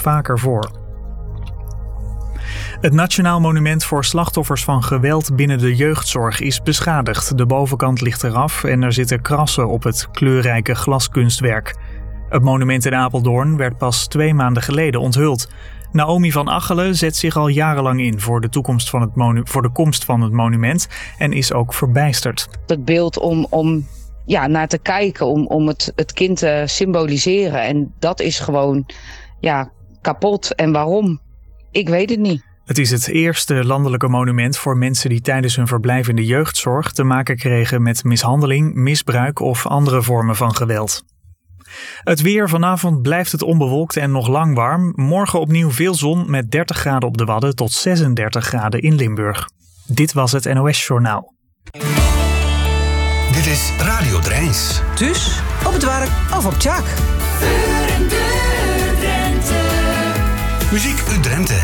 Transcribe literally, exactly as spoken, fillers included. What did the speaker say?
vaker voor. Het Nationaal Monument voor Slachtoffers van Geweld binnen de jeugdzorg is beschadigd. De bovenkant ligt eraf en er zitten krassen op het kleurrijke glaskunstwerk. Het monument in Apeldoorn werd pas twee maanden geleden onthuld. Naomi van Achelen zet zich al jarenlang in voor de, toekomst van het monu- voor de komst van het monument en is ook verbijsterd. Het beeld om, om ja, naar te kijken, om, om het, het kind te symboliseren. En dat is gewoon ja, kapot. En waarom? Ik weet het niet. Het is het eerste landelijke monument voor mensen die tijdens hun verblijf in de jeugdzorg te maken kregen met mishandeling, misbruik of andere vormen van geweld. Het weer: vanavond blijft het onbewolkt en nog lang warm. Morgen opnieuw veel zon met dertig graden op de Wadden tot zesendertig graden in Limburg. Dit was het N O S Journaal. Dit is Radio Drijns. Dus op het werk of op Tjaak. Muziek uit Drenthe.